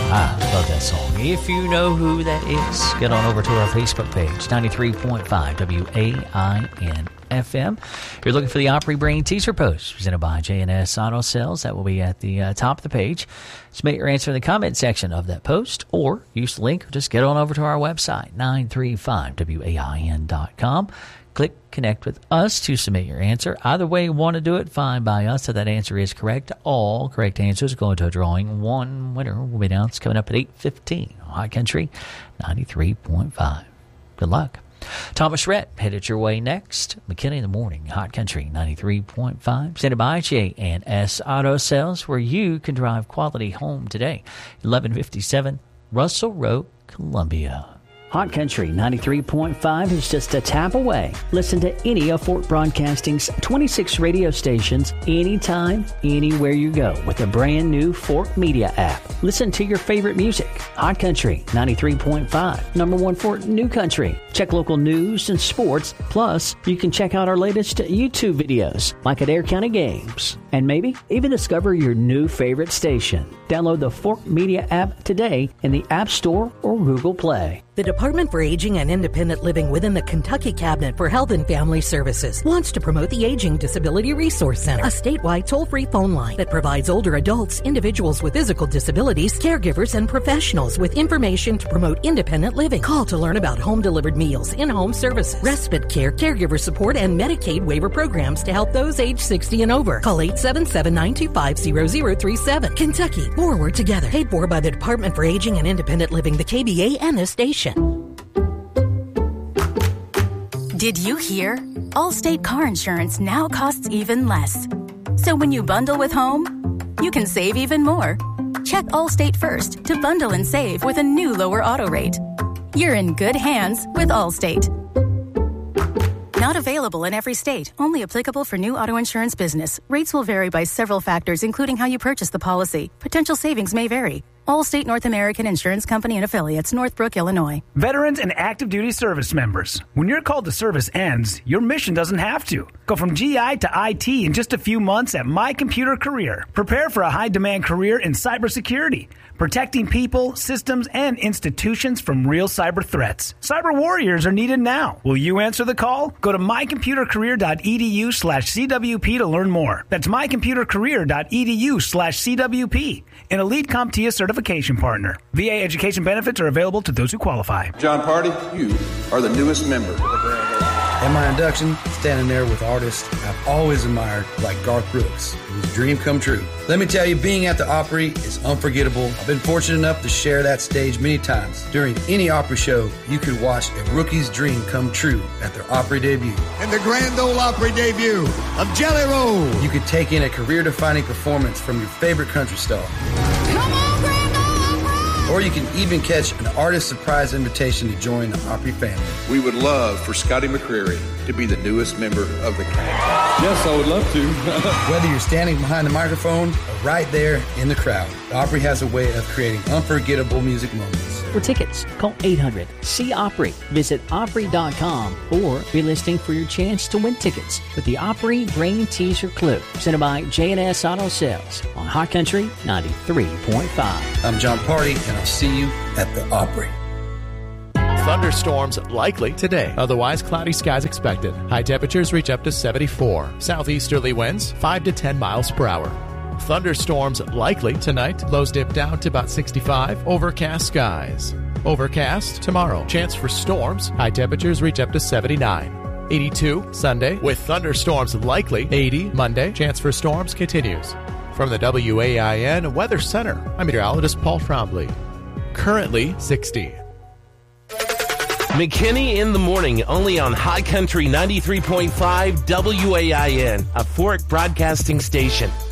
I love that song. If you know who that is, get on over to our Facebook page, 93.5 WAIN FM. If you're looking for the Opry Brain teaser post presented by J&S Auto Sales, that will be at the top of the page. Submit your answer in the comment section of that post, or use the link, or just get on over to our website, 935wain.com. Click Connect with Us to submit your answer. Either way you want to do it, fine by us. If that answer is correct, all correct answers go into a drawing. One winner will be announced coming up at 8:15 on High Country 93.5. Good luck. Thomas Rhett headed your way next. McKinney in the Morning, Hot Country 93.5. Presented by J&S Auto Sales, where you can drive quality home today. 1157 Russell Road, Columbia. Hot Country 93.5 is just a tap away. Listen to any of Fort Broadcasting's 26 radio stations anytime, anywhere you go with the brand new Fort Media app. Listen to your favorite music. Hot Country 93.5, number one Fort New Country. Check local news and sports. Plus, you can check out our latest YouTube videos, like Adair County Games. And maybe even discover your new favorite station. Download the Fort Media app today in the App Store or Google Play. The Department for Aging and Independent Living within the Kentucky Cabinet for Health and Family Services wants to promote the Aging Disability Resource Center, a statewide toll-free phone line that provides older adults, individuals with physical disabilities, caregivers, and professionals with information to promote independent living. Call to learn about home-delivered meals, in-home services, respite care, caregiver support, and Medicaid waiver programs to help those age 60 and over. Call 877-925-0037. Kentucky, forward together. Paid for by the Department for Aging and Independent Living, the KBA, and this station. Did you hear? Allstate car insurance now costs even less. So when you bundle with home, you can save even more. Check Allstate first to bundle and save with a new lower auto rate. You're in good hands with Allstate. Not available in every state. Only applicable for new auto insurance business. Rates will vary by several factors, including how you purchase the policy. Potential savings may vary. Allstate North American Insurance Company and Affiliates, Northbrook, Illinois. Veterans and active duty service members. When your call to service ends, your mission doesn't have to. Go from GI to IT in just a few months at My Computer Career. Prepare for a high-demand career in cybersecurity, protecting people, systems, and institutions from real cyber threats. Cyber warriors are needed now. Will you answer the call? Go to mycomputercareer.edu/CWP to learn more. That's mycomputercareer.edu/CWP. An elite CompTIA certification partner. VA education benefits are available to those who qualify. John Party, you are the newest member of the Grand Ole. At my induction, standing there with artists I've always admired, like Garth Brooks, whose dream come true. Let me tell you, being at the Opry is unforgettable. I've been fortunate enough to share that stage many times. During any Opry show, you could watch a rookie's dream come true at their Opry debut. And the Grand Ole Opry debut of Jelly Roll. You could take in a career-defining performance from your favorite country star. Come on, Grand Ole Opry! Or you can even catch an artist surprise invitation to join the Opry family. We would love for Scotty McCreery to be the newest member of the cast. Yes, I would love to. Whether you're standing behind the microphone or right there in the crowd, the Opry has a way of creating unforgettable music moments. For tickets, call 800-SEE-OPRY. Visit Opry.com or be listening for your chance to win tickets with the Opry Brain Teaser Clue, presented by J&S Auto Sales on Hot Country 93.5. I'm John Party, and I'll see you at the Opry. Thunderstorms likely today. Otherwise, cloudy skies expected. High temperatures reach up to 74. Southeasterly winds 5 to 10 miles per hour. Thunderstorms likely tonight. Lows dip down to about 65. Overcast skies. Overcast tomorrow. Chance for storms. High temperatures reach up to 79. 82 Sunday with thunderstorms likely. 80 Monday. Chance for storms continues. From the WAIN Weather Center, I'm meteorologist Paul Trombley. Currently 60. McKinney in the Morning, only on High Country 93.5 WAIN, a Fort Broadcasting station.